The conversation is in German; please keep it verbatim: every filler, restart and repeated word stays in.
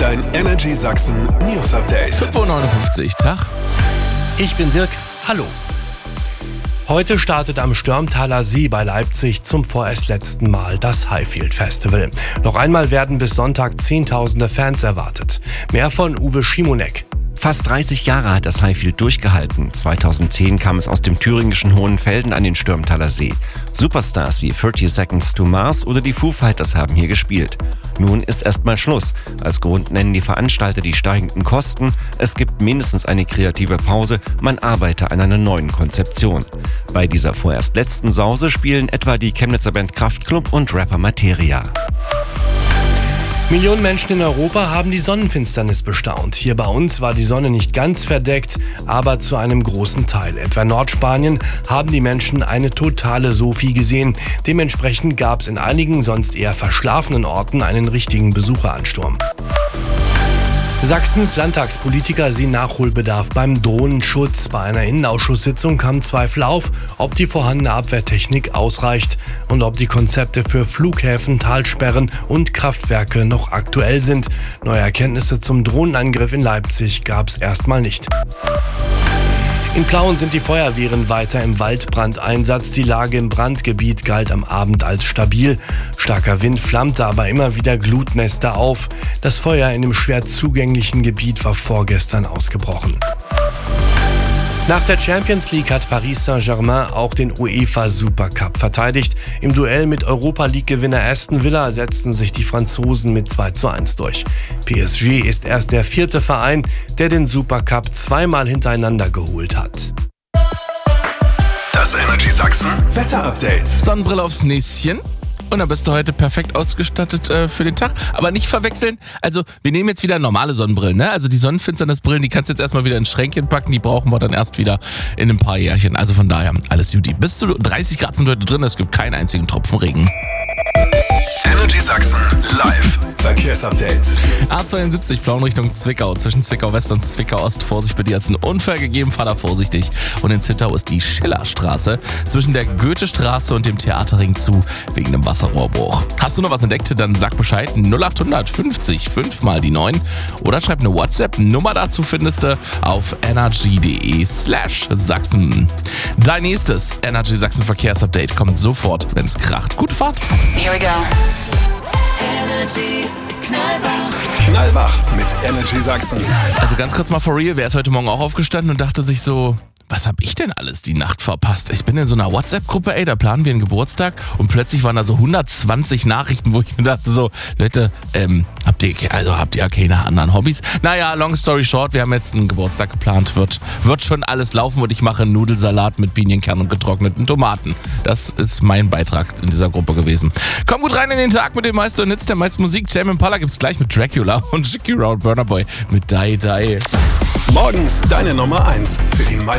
Dein Energy Sachsen News Update. fünf Uhr neunundfünfzig, Tag. Ich bin Dirk, hallo. Heute startet am Störmtaler See bei Leipzig zum vorerst letzten Mal das Highfield Festival. Noch einmal werden bis Sonntag Zehntausende Fans erwartet. Mehr von Uwe Schimonek. Fast dreißig Jahre hat das Highfield durchgehalten. zweitausendzehn kam es aus dem thüringischen Hohenfelden an den Störmtaler See. Superstars wie thirty Seconds to Mars oder die Foo Fighters haben hier gespielt. Nun ist erstmal Schluss. Als Grund nennen die Veranstalter die steigenden Kosten. Es gibt mindestens eine kreative Pause. Man arbeite an einer neuen Konzeption. Bei dieser vorerst letzten Sause spielen etwa die Chemnitzer Band Kraftklub und Rapper Materia. Millionen Menschen in Europa haben die Sonnenfinsternis bestaunt. Hier bei uns war die Sonne nicht ganz verdeckt, aber zu einem großen Teil. Etwa in Nordspanien haben die Menschen eine totale Sophie gesehen. Dementsprechend gab es in einigen sonst eher verschlafenen Orten einen richtigen Besucheransturm. Sachsens Landtagspolitiker sehen Nachholbedarf beim Drohnenschutz. Bei einer Innenausschusssitzung kamen Zweifel auf, ob die vorhandene Abwehrtechnik ausreicht und ob die Konzepte für Flughäfen, Talsperren und Kraftwerke noch aktuell sind. Neue Erkenntnisse zum Drohnenangriff in Leipzig gab es erstmal nicht. In Plauen sind die Feuerwehren weiter im Waldbrandeinsatz. Die Lage im Brandgebiet galt am Abend als stabil. Starker Wind flammte aber immer wieder Glutnester auf. Das Feuer in dem schwer zugänglichen Gebiet war vorgestern ausgebrochen. Nach der Champions League hat Paris Saint-Germain auch den UEFA Supercup verteidigt. Im Duell mit Europa-League-Gewinner Aston Villa setzten sich die Franzosen mit zwei zu eins durch. P S G ist erst der vierte Verein, der den Supercup zweimal hintereinander geholt hat. Das Energy Sachsen Wetter Update. Sonnenbrille aufs Näschen. Und dann bist du heute perfekt ausgestattet äh, für den Tag. Aber nicht verwechseln, also wir nehmen jetzt wieder normale Sonnenbrillen, ne? Also die Sonnenfinsternisbrillen, die kannst du jetzt erstmal wieder ins Schränkchen packen, die brauchen wir dann erst wieder in ein paar Jährchen. Also von daher, alles Juti. Bis zu dreißig Grad sind heute drin, es gibt keinen einzigen Tropfen Regen. Energy Sachsen live Verkehrsupdate. A zweiundsiebzig Plauen Richtung Zwickau. Zwischen Zwickau West und Zwickau Ost. Vorsicht, bei dir hat es einen Unfall gegeben. Fahr da vorsichtig. Und in Zittau ist die Schillerstraße zwischen der Goethestraße und dem Theaterring zu wegen einem Wasserrohrbruch. Hast du noch was entdeckt? Dann sag Bescheid. null acht fünfzig fünf mal die neun oder schreib eine WhatsApp-Nummer dazu findest du auf energy.de slash Sachsen. Dein nächstes Energy Sachsen Verkehrsupdate kommt sofort, wenn es kracht. Gute Fahrt. Here we go. Energy Knallwach. Knallwach mit Energy Sachsen. Also ganz kurz mal for real, wer ist heute Morgen auch aufgestanden und dachte sich so, was hab ich denn alles die Nacht verpasst? Ich bin in so einer WhatsApp-Gruppe, ey, da planen wir einen Geburtstag und plötzlich waren da so hundertzwanzig Nachrichten, wo ich mir dachte so, Leute, ähm, habt ihr, also habt ihr keine anderen Hobbys? Naja, long story short, wir haben jetzt einen Geburtstag geplant, wird, wird schon alles laufen und ich mache einen Nudelsalat mit Pinienkern und getrockneten Tomaten. Das ist mein Beitrag in dieser Gruppe gewesen. Komm gut rein in den Tag mit den meisten Hits der meisten Musik. Tame Impala gibt's gleich mit Dracula und Shakira und Burna Boy mit Die Die. Morgens deine Nummer eins für die meisten